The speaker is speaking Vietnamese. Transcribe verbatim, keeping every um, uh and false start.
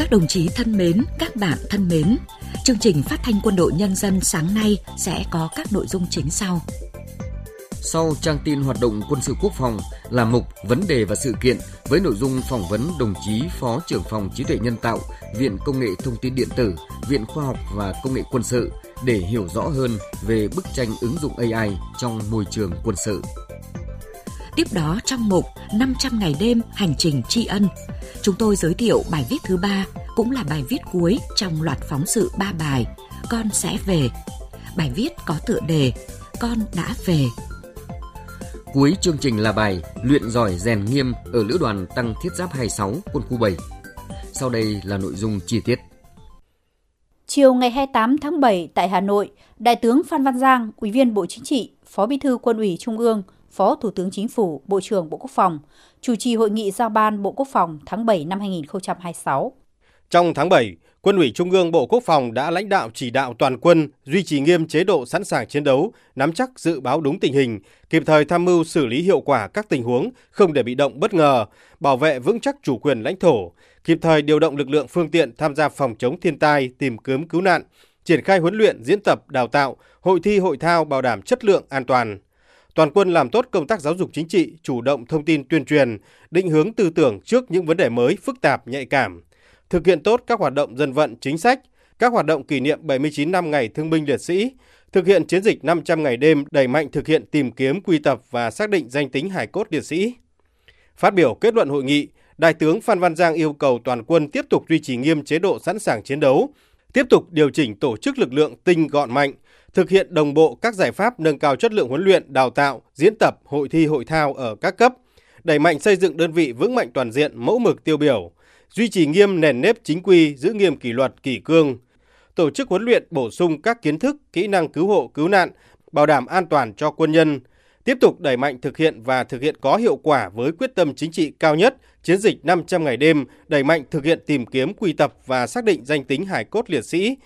Các đồng chí thân mến, các bạn thân mến, chương trình Phát thanh Quân đội Nhân dân sáng nay sẽ có các nội dung chính sau. Sau trang tin hoạt động quân sự quốc phòng là mục vấn đề và sự kiện với nội dung phỏng vấn đồng chí Phó trưởng phòng trí tuệ nhân tạo, Viện Công nghệ Thông tin Điện tử, Viện Khoa học và Công nghệ Quân sự để hiểu rõ hơn về bức tranh ứng dụng a i trong môi trường quân sự. Tiếp đó trong mục năm trăm ngày đêm hành trình tri ân, chúng tôi giới thiệu bài viết thứ ba, cũng là bài viết cuối trong loạt phóng sự ba bài Con sẽ về. Bài viết có tựa đề Con đã về. Cuối chương trình là bài Luyện giỏi rèn nghiêm ở Lữ đoàn Tăng Thiết Giáp hai mươi sáu Quân khu bảy. Sau đây là nội dung chi tiết. Chiều ngày hai mươi tám tháng bảy tại Hà Nội, Đại tướng Phan Văn Giang, Ủy viên Bộ Chính trị, Phó Bí thư Quân ủy Trung ương, Phó Thủ tướng Chính phủ, Bộ trưởng Bộ Quốc phòng, chủ trì hội nghị giao ban Bộ Quốc phòng tháng bảy năm hai nghìn không trăm hai mươi sáu. Trong tháng bảy, Quân ủy Trung ương Bộ Quốc phòng đã lãnh đạo chỉ đạo toàn quân duy trì nghiêm chế độ sẵn sàng chiến đấu, nắm chắc dự báo đúng tình hình, kịp thời tham mưu xử lý hiệu quả các tình huống, không để bị động bất ngờ, bảo vệ vững chắc chủ quyền lãnh thổ, kịp thời điều động lực lượng phương tiện tham gia phòng chống thiên tai, tìm kiếm cứu nạn, triển khai huấn luyện, diễn tập, đào tạo, hội thi hội thao bảo đảm chất lượng an toàn. Toàn quân làm tốt công tác giáo dục chính trị, chủ động thông tin tuyên truyền, định hướng tư tưởng trước những vấn đề mới, phức tạp, nhạy cảm. Thực hiện tốt các hoạt động dân vận chính sách, các hoạt động kỷ niệm bảy mươi chín năm ngày Thương binh Liệt sĩ, thực hiện chiến dịch năm trăm ngày đêm, đẩy mạnh thực hiện tìm kiếm, quy tập và xác định danh tính hài cốt liệt sĩ. Phát biểu kết luận hội nghị, Đại tướng Phan Văn Giang yêu cầu toàn quân tiếp tục duy trì nghiêm chế độ sẵn sàng chiến đấu, tiếp tục điều chỉnh tổ chức lực lượng tinh gọn mạnh, thực hiện đồng bộ các giải pháp nâng cao chất lượng huấn luyện, đào tạo, diễn tập, hội thi hội thao ở các cấp, đẩy mạnh xây dựng đơn vị vững mạnh toàn diện, mẫu mực tiêu biểu, duy trì nghiêm nền nếp chính quy, giữ nghiêm kỷ luật, kỷ cương, tổ chức huấn luyện bổ sung các kiến thức, kỹ năng cứu hộ, cứu nạn, bảo đảm an toàn cho quân nhân, tiếp tục đẩy mạnh thực hiện và thực hiện có hiệu quả với quyết tâm chính trị cao nhất, chiến dịch năm trăm ngày đêm, đẩy mạnh thực hiện tìm kiếm, quy tập và xác định danh tính hài cốt liệt sĩ,